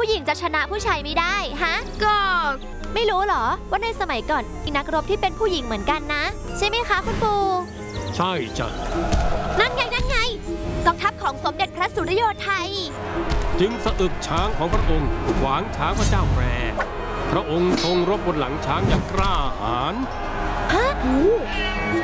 ผู้หญิงจะชนะผู้ชายไม่ได้ฮะก็ไม่รู้เหรอว่าในสมัยก่อนมีนักรบที่เป็นผู้หญิงเหมือนกันนะใช่ไหมคะคุณปู่ใช่จ้ะนั่นไงกองทัพของสมเด็จพระสุริโยไทยจึงสะอึกช้างของพระองค์ขวางช้างพระเจ้าแปรพระองค์ทรงรบบนหลังช้างอย่างกล้าหาญ